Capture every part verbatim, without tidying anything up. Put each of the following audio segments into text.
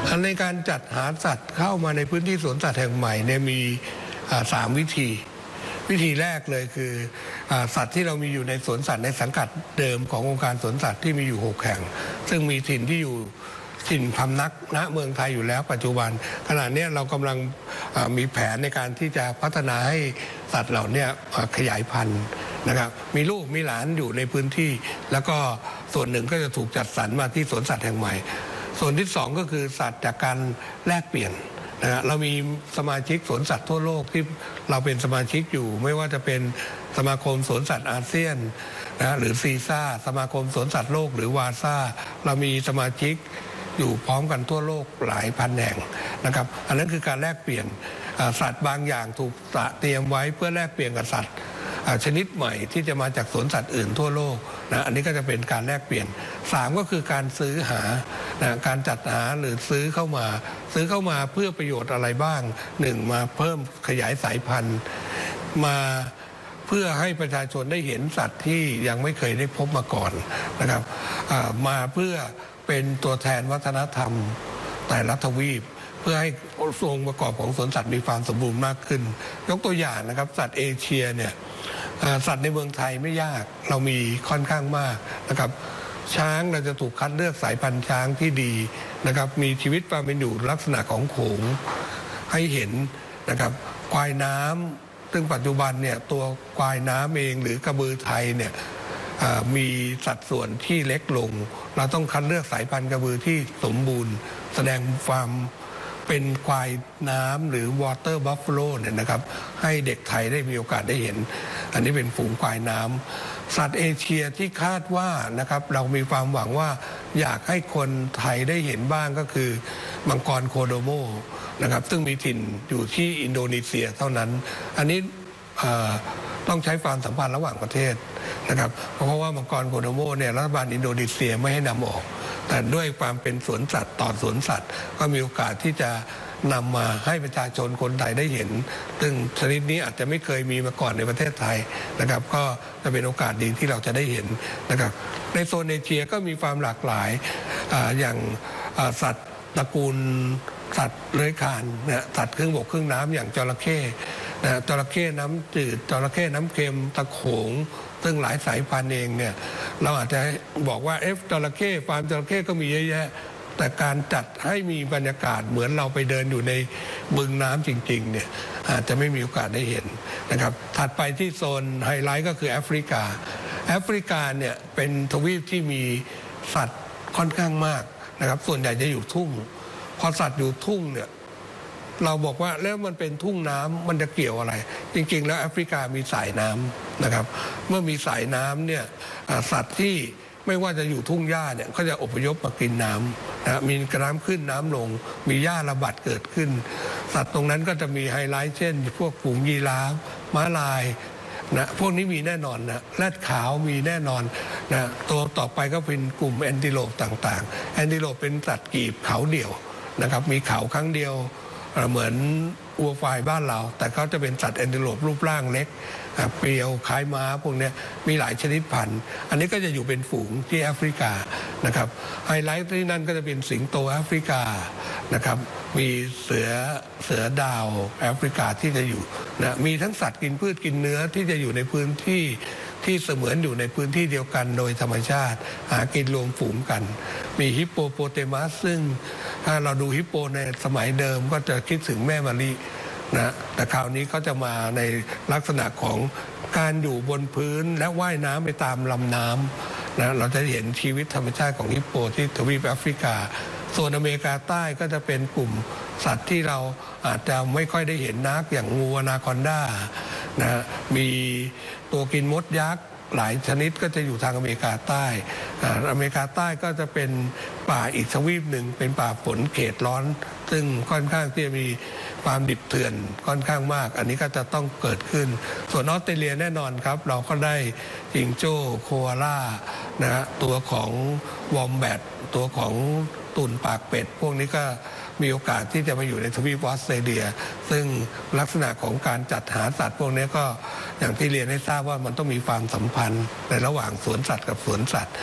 ในการจัดหาสัตว์เข้ามาในพื้นที่สวนสัตว์แห่งใหม่เนี่ยมีสามวิธีวิธีแรกเลยคือสัตว์ที่เรามีอยู่ในสวนสัตว์ในสังกัดเดิมขององค์การสวนสัตว์ที่มีอยู่หกแห่งซึ่งมีถิ่นที่อยู่ถิ่นพำนักณเมืองไทยอยู่แล้วปัจจุบันขณะนี้เรากำลังมีแผนในการที่จะพัฒนาให้สัตว์เหล่านี้ขยายพันธุ์นะครับมีลูกมีหลานอยู่ในพื้นที่แล้วก็ส่วนหนึ่งก็จะถูกจัดสรรมาที่สวนสัตว์แห่งใหม่ส่วนที่สองก็คือสัตว์จากการแลกเปลี่ยนนะเรามีสมาชิกสวนสัตว์ทั่วโลกที่เราเป็นสมาชิกอยู่ไม่ว่าจะเป็นสมาคมสวนสัตว์อาเซียนนะหรือซีซ่าสมาคมสวนสัตว์โลกหรือวาซ่าเรามีสมาชิกอยู่พร้อมกันทั่วโลกหลายพันแห่งนะครับอันนั้นคือการแลกเปลี่ยนสัตว์บางอย่างถูกเตรียมไว้เพื่อแลกเปลี่ยนกับสัตว์ชนิดใหม่ที่จะมาจากสวนสัตว์อื่นทั่วโลกนะอันนี้ก็จะเป็นการแลกเปลี่ยนสามก็คือการซื้อหานะการจัดหาหรือซื้อเข้ามาซื้อเข้ามาเพื่อประโยชน์อะไรบ้างหนึ่งมาเพิ่มขยายสายพันธุ์มาเพื่อให้ประชาชนได้เห็นสัตว์ที่ยังไม่เคยได้พบมาก่อนนะครับมาเพื่อเป็นตัวแทนวัฒนธรรมแต่ละทวีปเพื่อให้องค์ประกอบของสวนสัตว์มีความสมบูรณ์มากขึ้นยกตัวอย่างนะครับสัตว์เอเชียเนี่ยสัตว์ในเมืองไทยไม่ยากเรามีค่อนข้างมากนะครับช้างเราจะถูกคัดเลือกสายพันธุ์ช้างที่ดีนะครับมีชีวิตความเป็นอยู่ลักษณะของโขงให้เห็นนะครับควายน้ำซึ่งปัจจุบันเนี่ยตัวควายน้ำเองหรือกระบือไทยเนี่ยมีสัดส่วนที่เล็กลงเราต้องคัดเลือกสายพันธุ์กระบือที่สมบูรณ์แสดงความเป็นควายน้ำหรือ water buffalo เนี่ยนะครับให้เด็กไทยได้มีโอกาสได้เห็นอันนี้เป็นฝูงควายน้ำสัตว์เอเชียที่คาดว่านะครับเรามีความหวังว่าอยากให้คนไทยได้เห็นบ้างก็คือมังกรโคโดโมนะครับซึ่งมีถิ่นอยู่ที่อินโดนีเซียเท่านั้นอันนี้ต้องใช้ความสัมพันธ์ระหว่างประเทศนะครับเพราะว่ามังกรโคโดโมเนี่ยรัฐบาลอินโดนีเซียไม่ให้นำออกแต่ด้วยความเป็นสวนสัตว์ต่อสวนสัตว์ก็มีโอกาสที่จะนำมาให้ประชาชนคนไทยได้เห็นซึ่งชนิดนี้อาจจะไม่เคยมีมาก่อนในประเทศไทยนะครับก็จะเป็นโอกาสดีที่เราจะได้เห็นนะครับในโซนเอเชียก็มีความหลากหลายอย่างสัตว์ตระกูลสัตว์เลื้อยคลานนะสัตว์ครึ่งบกครึ่งน้ำอย่างจระเข้นะจระเข้น้ำจืดจระเข้น้ำเค็มตะโขงซึ่งหลายสายพันธุ์เองเนี่ยเราอาจจะบอกว่าเอฟจระเข้ฟาร์มจระเข้ก็มีเยอะแยะแต่การจัดให้มีบรรยากาศเหมือนเราไปเดินอยู่ในบึงน้ำจริงๆเนี่ยอาจจะไม่มีโอกาสได้เห็นนะครับถัดไปที่โซนไฮไลท์ก็คือแอฟริกาแอฟริกาเนี่ยเป็นทวีปที่มีสัตว์ค่อนข้างมากนะครับส่วนใหญ่จะอยู่ทุ่งพอสัตว์อยู่ทุ่งเนี่ยเราบอกว่าแล้วมันเป็นทุ่งน้ำมันจะเกี่ยวอะไรจริงๆแล้วแอฟริกามีสายน้ำนะครับเมื่อมีสายน้ำเนี่ยสัตว์ที่ไม่ว่าจะอยู่ทุ่งหญ้าเนี่ยเขาจะอพยพมากินน้ำนะมีน้ำขึ้นน้ำลงมีหญ้าระบาดเกิดขึ้นสัตว์ตรงนั้นก็จะมีไฮไลท์เช่นพวกฝูงยีราฟม้าลายนะพวกนี้มีแน่นอนนะแรดขาวมีแน่นอนนะตัวต่อไปก็เป็นกลุ่มแอนติโลปต่างๆแอนติโลปเป็นสัตว์กีบเขาเดี่ยวนะครับมีเขาครั้งเดียวเหมือนวัวควายบ้านเราแต่เขาจะเป็นสัตว์แอนติโลปรูปร่างเล็กเปรียวคล้ายม้าพวกนี้มีหลายชนิดพันธุ์อันนี้ก็จะอยู่เป็นฝูงที่แอฟริกานะครับไฮไลท์ที่นั่นก็จะเป็นสิงโตแอฟริกานะครับมีเสือเสือดาวแอฟริกาที่จะอยู่นะมีทั้งสัตว์กินพืชกินเนื้อที่จะอยู่ในพื้นที่ที่เสมือนอยู่ในพื้นที่เดียวกันโดยธรรมชาติหากินรวมฝูงกันมีฮิปโปโปเตมัสซึ่งถ้าเราดูฮิปโปในสมัยเดิมก็จะคิดถึงแม่มะลินะแต่คราวนี้เขาจะมาในลักษณะของการอยู่บนพื้นและว่ายน้ำไปตามลำน้ำนะเราจะเห็นชีวิตธรรมชาติของฮิปโปที่ทวีปแอฟริกาส่วนอเมริกาใต้ก็จะเป็นกลุ่มสัตว์ที่เราอาจจะไม่ค่อยได้เห็นนักอย่างงูอนาคอนดานะมีตัวกินมดยักษ์หลายชนิดก็จะอยู่ทางอเมริกาใต้อเมริกาใต้ก็จะเป็นป่าอีกทวีปหนึ่งเป็นป่าฝนเขตร้อนซึ่งค่อนข้างที่จะมีความดิบเถื่อนค่อนข้างมากอันนี้ก็จะต้องเกิดขึ้นส่วนออสเตรเลียแน่นอนครับเราก็ได้จิงโจ้โคอาล่านะตัวของวอมแบทตัวของตุ่นปากเป็ดพวกนี้ก็มีโอกาสที่จะมาอยู่ในทวีปออสเตรเลียซึ่งลักษณะของการจัดหาสัตว์พวกนี้ก็อย่างที่เรียนให้ทราบว่ามันต้องมีความสัมพันธ์ในระหว่างสวนสัตว์กับสวนสัตว์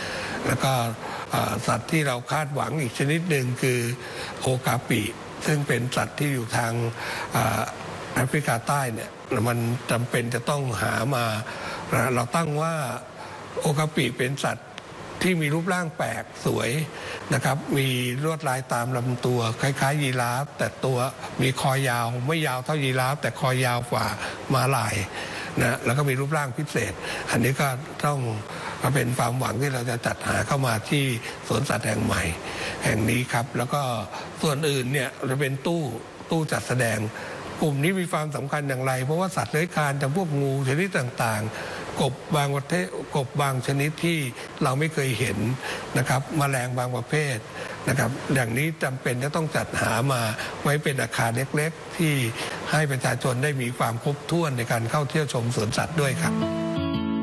แล้วก็สัตว์ที่เราคาดหวังอีกชนิดหนึ่งคือโอกาปิซึ่งเป็นสัตว์ที่อยู่ทางแอฟริกาใต้เนี่ยมันจำเป็นจะต้องหามาเราตั้งว่าโอกาปิเป็นสัตว์ที่มีรูปร่างแปลกสวยนะครับมีลวดลายตามลำตัวคล้ายๆยีราฟแต่ตัวมีคอยาวไม่ยาวเท่ายีราฟแต่คอยาวกว่าม้าลายนะแล้วก็มีรูปร่างพิเศษอันนี้ก็ต้องเป็นความหวังที่เราจะจัดหาเข้ามาที่สวนสัตว์แห่งใหม่แห่งนี้ครับแล้วก็ส่วนอื่นเนี่ยจะเป็นตู้ตู้จัดแสดงกลุ่มนี้มีความสำคัญอย่างไรเพราะว่าสัตว์เลื้อยคลานจำพวกงูชนิดต่างๆกบบางประเภทกบบางชนิดที่เราไม่เคยเห็นนะครับแมลงบางประเภทนะครับอย่างนี้จำเป็นจะต้องจัดหามาไว้เป็นอาคารเล็กๆที่ให้ประชาชนได้มีความครบถ้วนในการเข้าเที่ยวชมสวนสัตว์ด้วยครับ